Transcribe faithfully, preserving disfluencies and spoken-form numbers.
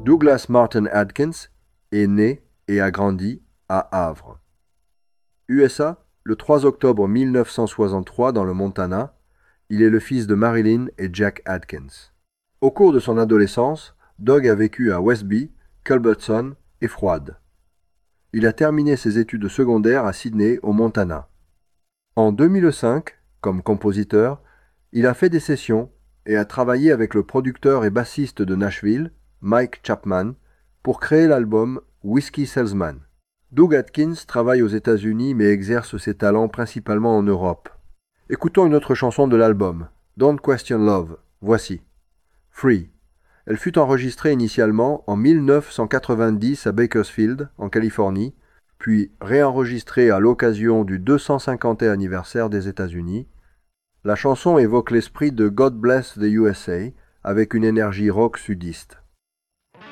Douglas Martin Adkins est né et a grandi à Havre. U S A, le trois octobre mille neuf cent soixante-trois dans le Montana, il est le fils de Marilyn et Jack Adkins. Au cours de son adolescence, Doug a vécu à Westby, Culbertson et Froide. Il a terminé ses études secondaires à Sydney, au Montana. En deux mille cinq, comme compositeur, il a fait des sessions et a travaillé avec le producteur et bassiste de Nashville, Mike Chapman, pour créer l'album Whiskey Salesman. Doug Adkins travaille aux États-Unis mais exerce ses talents principalement en Europe. Écoutons une autre chanson de l'album, Don't Question Love. Voici. Free. Elle fut enregistrée initialement en mille neuf cent quatre-vingt-dix à Bakersfield, en Californie, puis réenregistrée à l'occasion du deux cent cinquantième anniversaire des États-Unis. La chanson évoque l'esprit de God Bless the U S A avec une énergie rock sudiste.